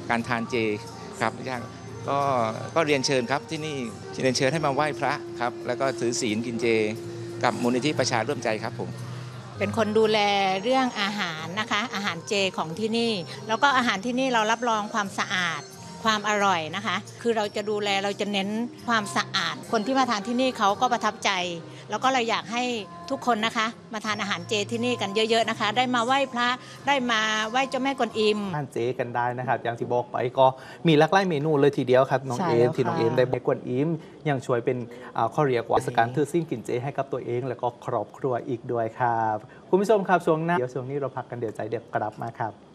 การทานเจครับก็ก็เรียนเชิญครับที่นี่เรียนเชิญให้มาไหว้พระครับแล้วก็ถือศีลกินเจกับมูลนิธิประชาร่วมใจครับผมเป็นคนดูแลเรื่องอาหารนะคะอาหารเจของที่นี่แล้วก็อาหารที่นี่เรารับรองความสะอาดความอร่อยนะคะคือเราจะดูแลเราจะเน้นความสะอาดคนที่มาทานที่นี่เขาก็ประทับใจแล้วก็เราอยากให้ทุกคนนะคะมาทานอาหารเจที่นี่กันเยอะๆนะคะได้มาไหว้พระได้มาไหว้เจ้าแม่กวนอิมทานเจกันได้นะครับอย่างที่บอกไปก็มีหลากหลายเมนูเลยทีเดียวครับน้องเอมที่น้องเอมได้ไปกวนอิมยังช่วยเป็นข้อเรียกว่าเทศกาลถือศีลกินเจให้กับตัวเองแล้วก็ครอบครัวอีกด้วยครับคุณผู้ชมครับช่วงหน้าเดี๋ยวช่วงนี้เราพักกันเดี๋ยวใจเดี๋ยวกลับมาครับ